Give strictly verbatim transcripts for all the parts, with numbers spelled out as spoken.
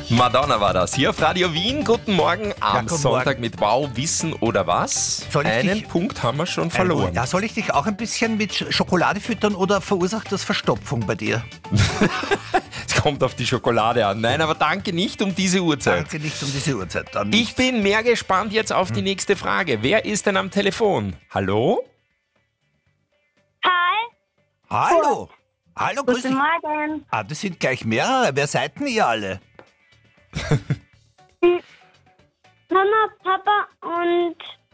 Madonna war das. Hier auf Radio Wien. Guten Morgen am guten Sonntag Morgen. mit Wow, Wissen oder was? Soll ich Einen dich- Punkt haben wir schon verloren. Ja, soll ich dich auch ein bisschen mit Sch- Schokolade füttern oder verursacht das Verstopfung bei dir? Es kommt auf die Schokolade an. Nein, aber danke nicht um diese Uhrzeit. Danke nicht um diese Uhrzeit. Dann Ich bin mehr gespannt jetzt auf die nächste Frage. Wer ist denn am Telefon? Hallo? Hi, Hallo. Hallo, grüß dich. guten Morgen. Ah, das sind gleich mehrere. Wer seid denn ihr alle? Mama, Papa und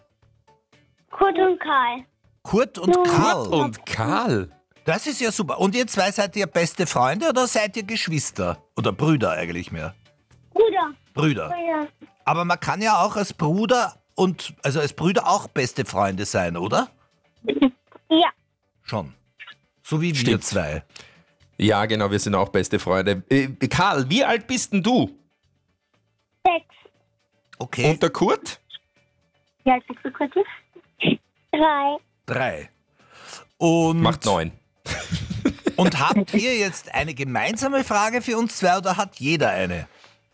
Kurt und Kai. Kurt und Ja. Karl. Und Karl. Das ist ja super. Und ihr zwei, seid ihr beste Freunde oder seid ihr Geschwister? Oder Brüder eigentlich mehr? Bruder. Brüder. Bruder. Aber man kann ja auch als Bruder und also als Brüder auch beste Freunde sein, oder? Ja, Schon. So wie wir Stimmt. zwei. Ja, genau, wir sind auch beste Freunde. Äh, Karl, wie alt bist denn du? sechs. Okay. Und der Kurt? Wie alt bist du, Kurti? Drei. Drei. Und, Macht neun. und habt ihr jetzt eine gemeinsame Frage für uns zwei oder hat jeder eine?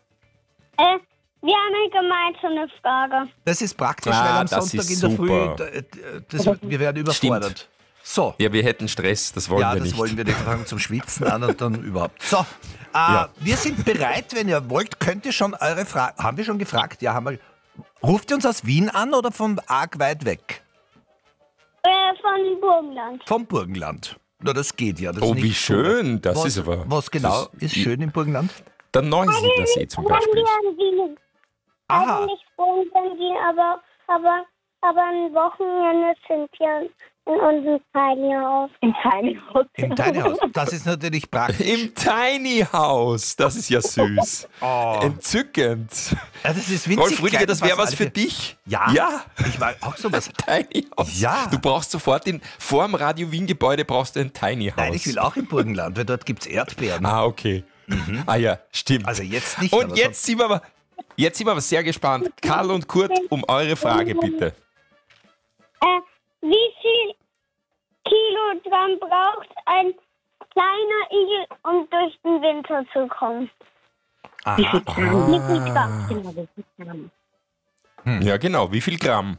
Äh, wir haben eine gemeinsame Frage. Das ist praktisch, Ah, weil am das Sonntag ist in der Früh, super. da- äh, das, wir werden überfordert. So. Ja, wir hätten Stress, das wollen Ja, wir das nicht. wollen wir nicht. Fangen zum Schwitzen an und dann überhaupt. So, äh, Ja. wir sind bereit, wenn ihr wollt, könnt ihr schon eure Frage. Haben wir schon gefragt? Ja, haben wir. Ruft ihr uns aus Wien an oder von arg weit weg? Äh, von Burgenland. Vom Burgenland. Na, das geht ja. Das Oh, ist nicht wie schön. Das was, ist aber... Was genau das ist schön im Burgenland? Der Neusiedlersee zum Haben Beispiel. wir in Wien. Aha. Also nicht wohnen wir in Wien, aber, aber, aber am Wochenende sind wir in unserem Tiny House. Im Tiny House. Im Tiny House. Das ist natürlich praktisch. Im Tiny House. Das ist ja süß. Oh. Entzückend. Ja, das ist winzig Rolf Rüdiger, klein, das wäre was alle für für- dich. Ja. Ja. Ich war auch sowas. Tiny House. Ja. Du brauchst sofort in, vor dem Radio Wien Gebäude brauchst du ein Tiny House. Nein, ich will auch im Burgenland, weil dort gibt es Erdbeeren. Ah, okay. Ah ja, stimmt. Also jetzt nicht. Und aber jetzt sind wir aber, jetzt sind wir aber sehr gespannt. Karl und Kurt, um eure Frage bitte. Äh, wie viel Kilogramm braucht ein kleiner Igel, um durch den Winter zu kommen? Aha. Wie viel Gramm? Genau, wie viel Gramm. Ja, genau. Wie viel Gramm?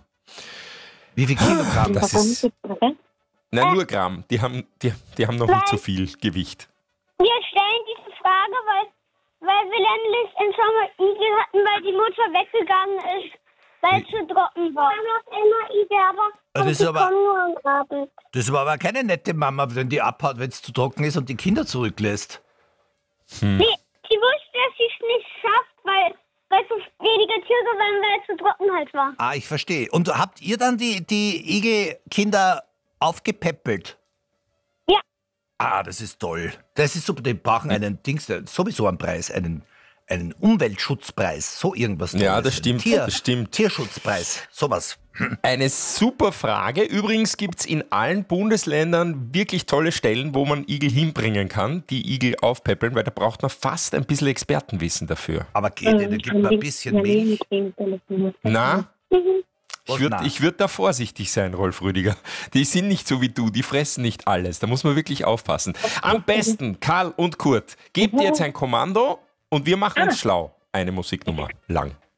Wie viel Kilogramm das ist? Nein, nur Gramm. Die haben, die, die haben noch nicht so viel Gewicht. Wir stellen diese Frage, weil, weil wir nämlich im Sommer Igel hatten, weil die Mutter weggegangen ist, weil es zu trocken war. Wir haben noch immer Igel, aber, Das aber ist die aber- kommen nur am Abend. Das war aber keine nette Mama, wenn die abhaut, wenn es zu trocken ist und die Kinder zurücklässt. Hm. Sie, sie wusste, dass sie es nicht schafft, weil, weil so wenige Tiere waren, weil es zu trocken halt war. Ah, ich verstehe. Und habt ihr dann die, die Igelkinder aufgepäppelt? Ja. Ah, das ist toll. Das ist super. Die brauchen einen Dings, äh, sowieso einen Preis, einen, einen Umweltschutzpreis. So irgendwas. Ja, Tolles. das stimmt, Tier, das stimmt. Tierschutzpreis, sowas. Eine super Frage. Übrigens gibt es in allen Bundesländern wirklich tolle Stellen, wo man Igel hinbringen kann, die Igel aufpäppeln, weil da braucht man fast ein bisschen Expertenwissen dafür. Aber geht nicht, da gibt man ein bisschen Milch. Na, Was ich würde na? ich würd da vorsichtig sein, Rolf Rüdiger. Die sind nicht so wie du, die fressen nicht alles. Da muss man wirklich aufpassen. Am besten, Karl und Kurt, gebt ihr jetzt ein Kommando und wir machen uns schlau. Eine Musiknummer lang.